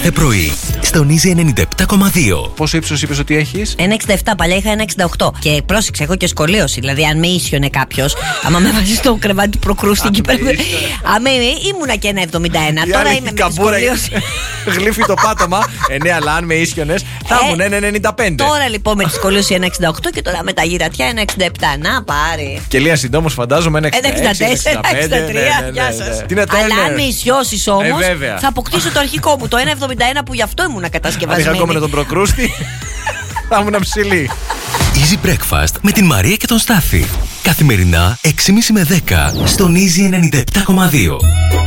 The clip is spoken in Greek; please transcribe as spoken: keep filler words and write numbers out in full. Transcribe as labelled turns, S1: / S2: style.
S1: κάθε πρωί στον Easy ενενήντα επτά κόμμα δύο.
S2: Πόσο ύψος είπες ότι έχεις?
S3: ένα εξήντα επτά, παλιά είχα ένα εξήντα οκτώ. Και πρόσεξε, έχω και σκολίωση. Δηλαδή, αν με ίσιονε κάποιος, άμα με βάζει στο κρεβάτι του προκρούστη εκεί πέρα. Άμα ήμουνα και ένα εβδομήντα ένα, τώρα είμαι με σκολίωση.
S2: Γλύφει το πάτωμα. Ε, ναι, αλλά αν με ίσιονες θα ήμουν ένα ενενήντα πέντε.
S3: Τώρα λοιπόν με τη σκολίωση ένα εξήντα οκτώ και τώρα με τα γυρατιά ένα εξήντα επτά. Να πάρει.
S2: Και Λία συντόμως φαντάζομαι ένα εξήντα έξι,
S3: ένα εξήντα τέσσερα, ένα εξήντα τρία. Γεια σας. Αλλά αν με ισιώσεις όμως, θα αποκτήσω το αρχικό μου, το ένα εβδομήντα ένα που γι' αυτό ήμουν κατασκευασμένη.
S2: Αν είχα ακόμα τον προκρούστη, θα ήμουν ψηλή.
S1: Easy Breakfast με την Μαρία και τον Στάφη. Καθημερινά έξι και μισή με δέκα στον Easy ενενήντα επτά κόμμα δύο.